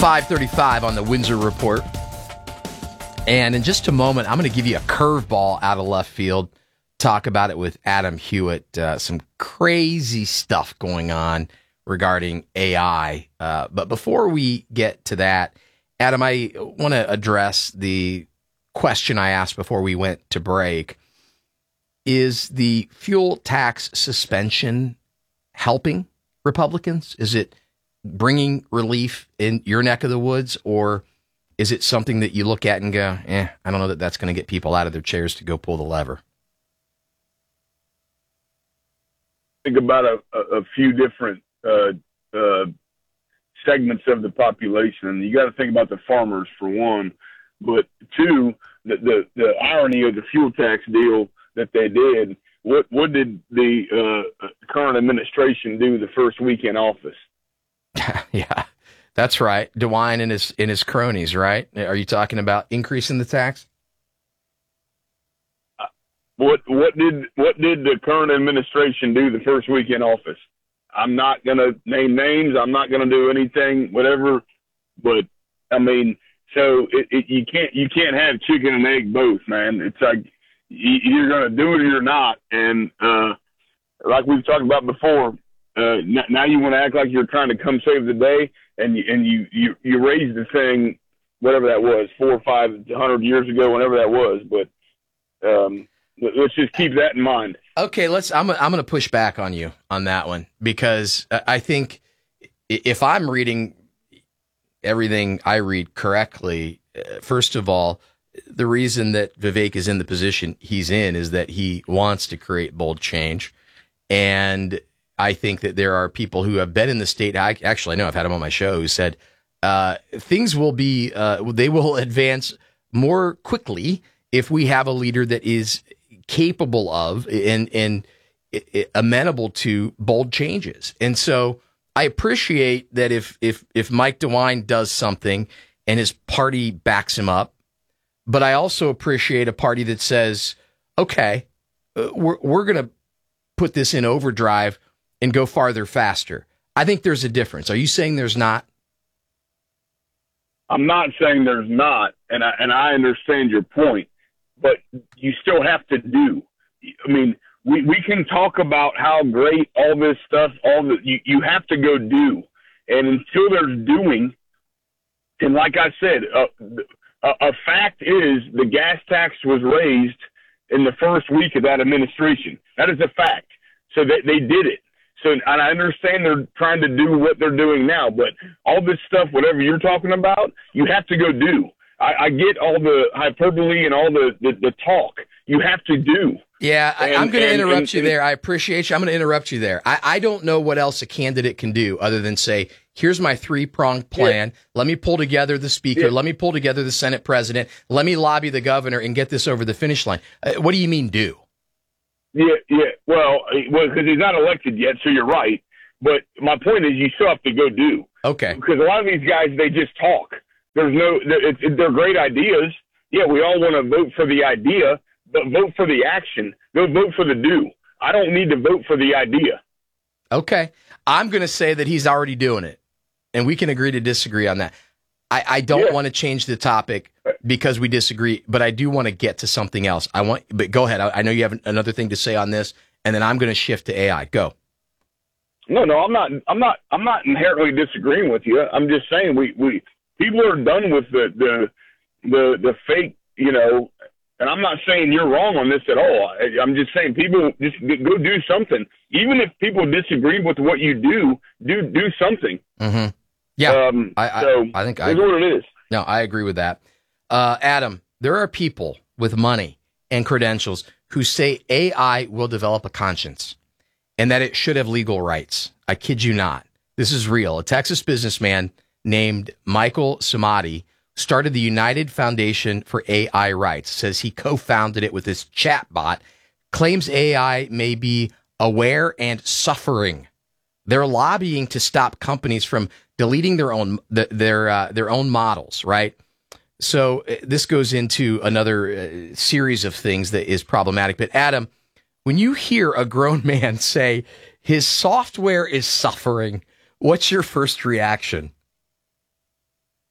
5:35 on the Windsor Report. And in just a moment, I'm going to give you a curveball out of left field. Talk about it with Adam Hewitt. Some crazy stuff going on regarding AI. But before we get to that, Adam, I want to address the question I asked before we went to break. Is the fuel tax suspension helping Republicans? Is it bringing relief in your neck of the woods, or is it something that you look at and go, I don't know that that's going to get people out of their chairs to go pull the lever? Think about a few different segments of the population. And you got to think about the farmers, for one, but two, the irony of the fuel tax deal that they did. What did the current administration do the first week in office? Yeah, that's right. DeWine and his cronies, right? Are you talking about increasing the tax? What did the current administration do the first week in office? I'm not going to name names. I'm not going to do anything, whatever. But I mean, so you can't have chicken and egg both, man. It's like you're going to do it or you're not. And like we've talked about before, now you want to act like you're trying to come save the day, and you raised the thing, whatever that was, 400 or 500 years ago, whenever that was. But let's just keep that in mind. Okay, I'm going to push back on you on that one, because I think if I'm reading everything I read correctly, first of all, the reason that Vivek is in the position he's in is that he wants to create bold change. And I think that there are people who have been in the state. I know I've had him on my show who said things will be they will advance more quickly if we have a leader that is capable of and amenable to bold changes. And so I appreciate that if Mike DeWine does something and his party backs him up, but I also appreciate a party that says, okay, we're going to put this in overdrive and go farther, faster. I think there's a difference. Are you saying there's not? I'm not saying there's not, and I understand your point, but you still have to do. I mean, we can talk about how great all this stuff, you have to go do. And until there's doing, and like I said, a fact is the gas tax was raised in the first week of that administration. That is a fact. So they did it. So, and I understand they're trying to do what they're doing now, but all this stuff, whatever you're talking about, you have to go do. I get all the hyperbole and all the talk. You have to do. Yeah, I'm going to interrupt you there. I appreciate you. I'm going to interrupt you there. I don't know what else a candidate can do other than say, here's my three-pronged plan. Yeah. Let me pull together the speaker. Yeah. Let me pull together the Senate president. Let me lobby the governor and get this over the finish line. What do you mean do? Yeah. Well, because he's not elected yet, so you're right. But my point is you still have to go do. Okay. Because a lot of these guys, they just talk. They're great ideas. Yeah, we all want to vote for the idea, but vote for the action. Go vote for the do. I don't need to vote for the idea. Okay. I'm going to say that he's already doing it, and we can agree to disagree on that. I don't want to change the topic because we disagree, but I do want to get to something else. But go ahead. I know you have another thing to say on this, and then I'm going to shift to AI. Go. No, I'm not inherently disagreeing with you. I'm just saying we people are done with the fake, and I'm not saying you're wrong on this at all. I'm just saying people just go do something. Even if people disagree with what you do something. Mm-hmm. Yeah, I think that's what it is. No, I agree with that. Adam, there are people with money and credentials who say AI will develop a conscience and that it should have legal rights. I kid you not. This is real. A Texas businessman named Michael Samadi started the United Foundation for AI Rights, says he co-founded it with his chatbot, claims AI may be aware and suffering. They're lobbying to stop companies from deleting their own models, right? So this goes into another series of things that is problematic. But Adam, when you hear a grown man say his software is suffering, what's your first reaction?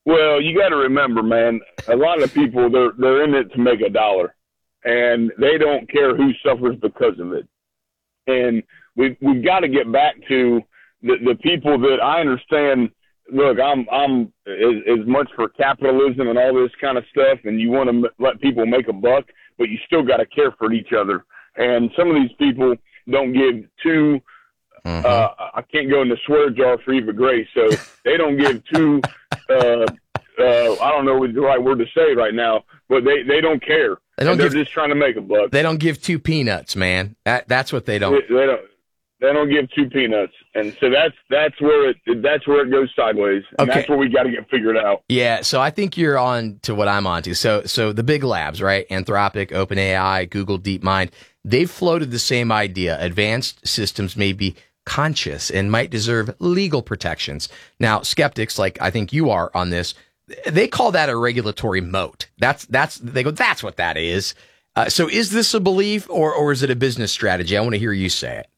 Well, you got to remember, man, a lot of people, they're in it to make a dollar, and they don't care who suffers because of it. And we've got to get back to the people that I understand. Look, I'm as much for capitalism and all this kind of stuff, and you want to let people make a buck, but you still got to care for each other. And some of these people don't give two. I can't go in the swear jar for Eva Grace, so they don't give two. I don't know what the right word to say right now, but they don't care. They're just trying to make a buck. They don't give two peanuts, man. That's what they don't. They don't give two peanuts, and so that's where it goes sideways, and that's where we got to get figured out. Yeah, so I think you're on to what I'm on to. So the big labs, right? Anthropic, OpenAI, Google DeepMind, they've floated the same idea. Advanced systems may be conscious and might deserve legal protections. Now, skeptics, like I think you are on this, they call that a regulatory moat. That's what that is. So is this a belief or is it a business strategy? I want to hear you say it.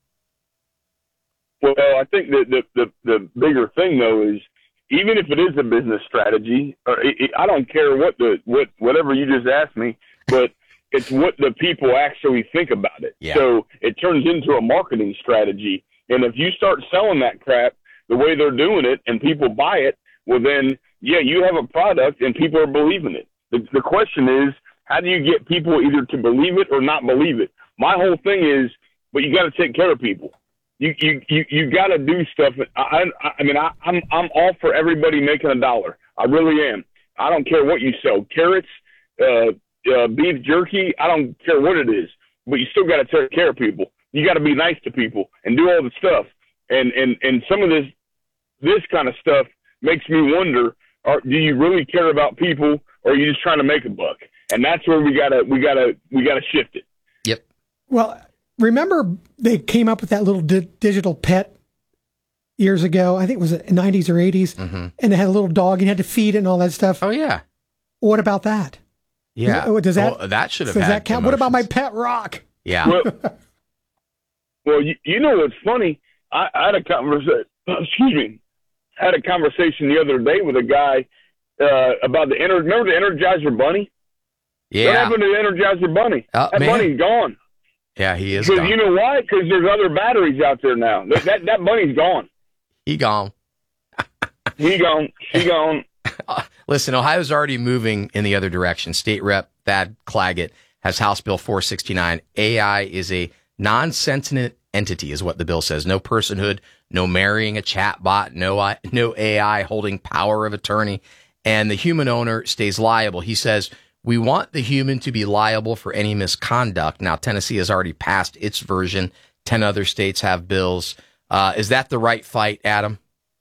Well, I think that the bigger thing though is, even if it is a business strategy, I don't care whatever you just asked me, but it's what the people actually think about it. Yeah. So it turns into a marketing strategy. And if you start selling that crap the way they're doing it and people buy it, well then, yeah, you have a product and people are believing it. The question is, how do you get people either to believe it or not believe it? My whole thing is, but you got to take care of people. You got to do stuff. I'm all for everybody making a dollar. I really am. I don't care what you sell, carrots, beef jerky. I don't care what it is, but you still got to take care of people. You got to be nice to people and do all the stuff. And some of this kind of stuff makes me wonder: do you really care about people, or are you just trying to make a buck? And that's where we gotta shift it. Yep. Well, remember they came up with that little digital pet years ago. I think it was the 90s or 80s, and they had a little dog and you had to feed it and all that stuff. Oh yeah. What about that? Yeah. Does that that should have? Does had that count? What about my pet rock? Yeah. Well, you know what's funny? I had a conversation. Had a conversation the other day with a guy about remember the Energizer Bunny? Yeah. What happened to the Energizer Bunny? That bunny's gone. Yeah, he is. Because you know why? Because there's other batteries out there now. That bunny's gone. He gone. He gone. She gone. Listen, Ohio's already moving in the other direction. State Rep Thad Claggett has House Bill 469. AI is a non-sentient entity, is what the bill says. No personhood, no marrying a chatbot, no AI holding power of attorney, and the human owner stays liable. He says, we want the human to be liable for any misconduct. Now, Tennessee has already passed its version. 10 other states have bills. Is that the right fight, Adam?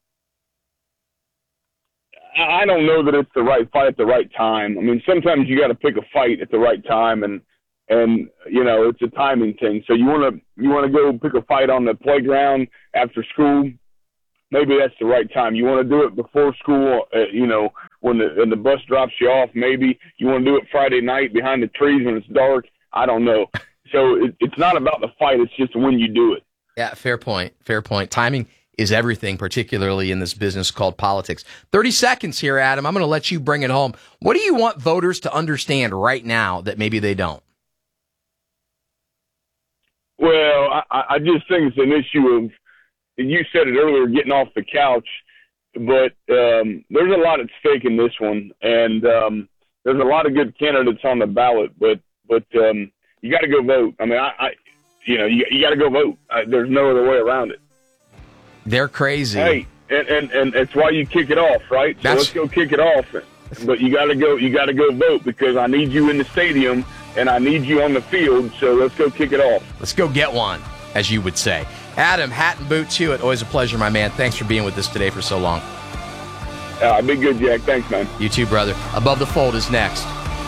I don't know that it's the right fight at the right time. I mean, sometimes you got to pick a fight at the right time, and you know, it's a timing thing. So you want to go pick a fight on the playground after school. Maybe that's the right time. You want to do it before school, you know, when the bus drops you off. Maybe you want to do it Friday night behind the trees when it's dark. I don't know. So it's not about the fight. It's just when you do it. Yeah, fair point. Fair point. Timing is everything, particularly in this business called politics. 30 seconds here, Adam. I'm going to let you bring it home. What do you want voters to understand right now that maybe they don't? Well, I just think it's an issue of, you said it earlier, getting off the couch, but there's a lot at stake in this one, and there's a lot of good candidates on the ballot, but you got to go vote. I mean, you got to go vote. There's no other way around it. They're crazy. Hey, and it's why you kick it off, right? So let's go kick it off. But you got to go vote, because I need you in the stadium and I need you on the field. So let's go kick it off. Let's go get one, as you would say. Adam, Hat and Boots Hewitt, always a pleasure, my man. Thanks for being with us today for so long. Be good, Jack. Thanks, man. You too, brother. Above the Fold is next.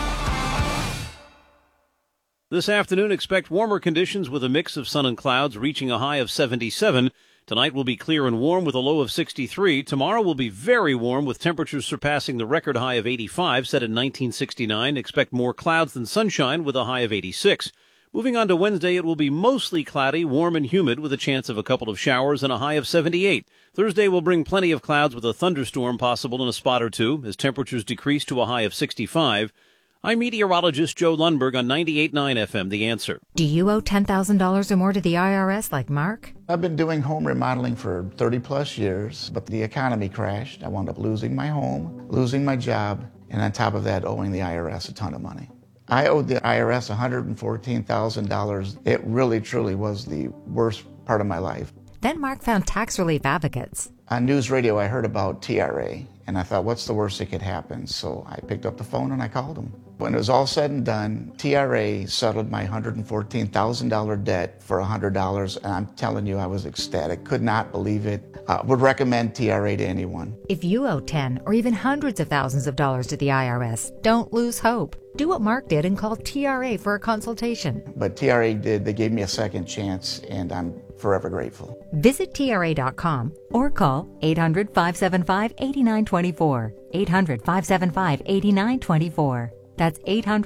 This afternoon, expect warmer conditions with a mix of sun and clouds, reaching a high of 77. Tonight will be clear and warm with a low of 63. Tomorrow will be very warm with temperatures surpassing the record high of 85 set in 1969. Expect more clouds than sunshine with a high of 86. Moving on to Wednesday, it will be mostly cloudy, warm and humid with a chance of a couple of showers and a high of 78. Thursday will bring plenty of clouds with a thunderstorm possible in a spot or two as temperatures decrease to a high of 65. I'm meteorologist Joe Lundberg on 98.9 FM, The Answer. Do you owe $10,000 or more to the IRS like Mark? I've been doing home remodeling for 30 plus years, but the economy crashed. I wound up losing my home, losing my job, and on top of that, owing the IRS a ton of money. I owed the IRS $114,000. It really, truly was the worst part of my life. Then Mark found tax relief advocates. On news radio, I heard about TRA, and I thought, what's the worst that could happen? So I picked up the phone and I called them. When it was all said and done, TRA settled my $114,000 debt for $100, and I'm telling you, I was ecstatic. Could not believe it. Would recommend TRA to anyone. If you owe 10 or even hundreds of thousands of dollars to the IRS, don't lose hope. Do what Mark did and call TRA for a consultation. But TRA did. They gave me a second chance, and I'm forever grateful. Visit TRA.com or call 800-575-8924. 800-575-8924. That's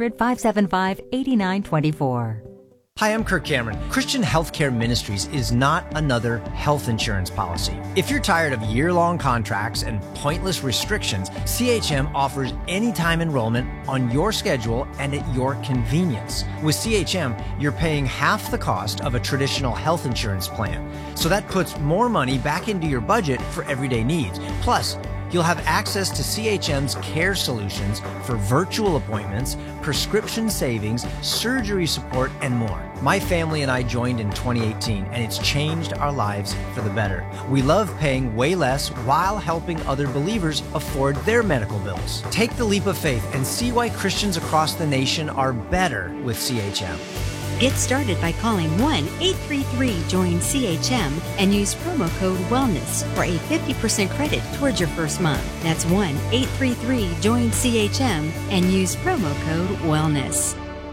800-575-8924. Hi, I'm Kirk Cameron. Christian Healthcare Ministries is not another health insurance policy. If you're tired of year-long contracts and pointless restrictions, CHM offers anytime enrollment on your schedule and at your convenience. With CHM, you're paying half the cost of a traditional health insurance plan. So that puts more money back into your budget for everyday needs. Plus, you'll have access to CHM's care solutions for virtual appointments, prescription savings, surgery support, and more. My family and I joined in 2018, and it's changed our lives for the better. We love paying way less while helping other believers afford their medical bills. Take the leap of faith and see why Christians across the nation are better with CHM. Get started by calling 1-833-JOIN-CHM and use promo code WELLNESS for a 50% credit towards your first month. That's 1-833-JOIN-CHM and use promo code WELLNESS.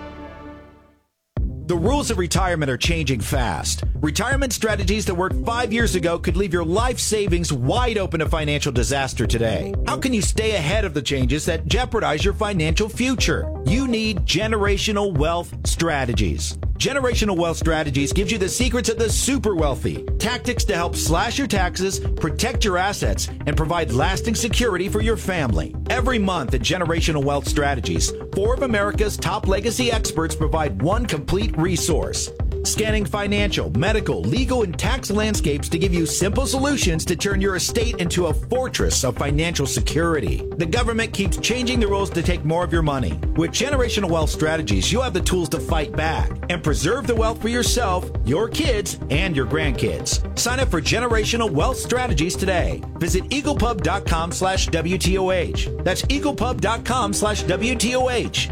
The rules of retirement are changing fast. Retirement strategies that worked 5 years ago could leave your life savings wide open to financial disaster today. How can you stay ahead of the changes that jeopardize your financial future? You need Generational Wealth Strategies. Generational Wealth Strategies gives you the secrets of the super wealthy, tactics to help slash your taxes, protect your assets, and provide lasting security for your family. Every month at Generational Wealth Strategies, 4 of America's top legacy experts provide one complete resource, scanning financial, medical, legal, and tax landscapes to give you simple solutions to turn your estate into a fortress of financial security. The government keeps changing the rules to take more of your money. With Generational Wealth Strategies, you have the tools to fight back and preserve the wealth for yourself, your kids, and your grandkids. Sign up for Generational Wealth Strategies today. Visit eaglepub.com/WTOH. That's eaglepub.com/WTOH.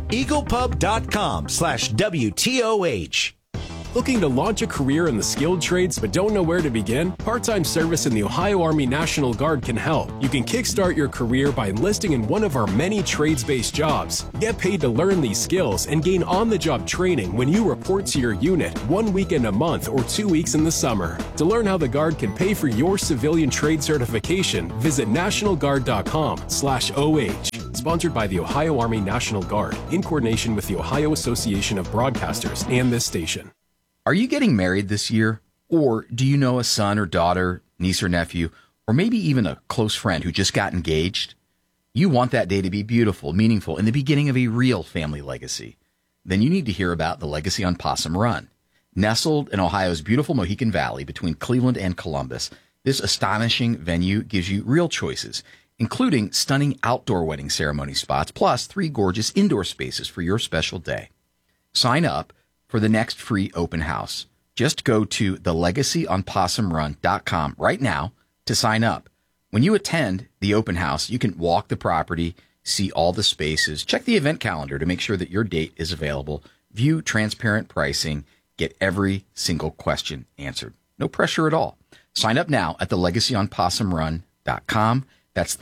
eaglepub.com/WTOH. Looking to launch a career in the skilled trades but don't know where to begin? Part-time service in the Ohio Army National Guard can help. You can kickstart your career by enlisting in one of our many trades-based jobs. Get paid to learn these skills and gain on-the-job training when you report to your unit 1 weekend a month or 2 weeks in the summer. To learn how the Guard can pay for your civilian trade certification, visit nationalguard.com/OH. Sponsored by the Ohio Army National Guard in coordination with the Ohio Association of Broadcasters and this station. Are you getting married this year? Or do you know a son or daughter, niece or nephew, or maybe even a close friend who just got engaged? You want that day to be beautiful, meaningful, and the beginning of a real family legacy. Then you need to hear about the Legacy on Possum Run. Nestled in Ohio's beautiful Mohican Valley between Cleveland and Columbus, this astonishing venue gives you real choices, including stunning outdoor wedding ceremony spots, plus 3 gorgeous indoor spaces for your special day. Sign up for the next free open house. Just go to thelegacyonpossumrun.com right now to sign up. When you attend the open house, you can walk the property, see all the spaces, check the event calendar to make sure that your date is available, view transparent pricing, get every single question answered. No pressure at all. Sign up now at thelegacyonpossumrun.com. That's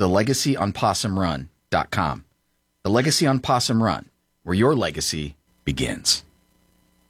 thelegacyonpossumrun.com. The Legacy on Possum Run, where your legacy begins.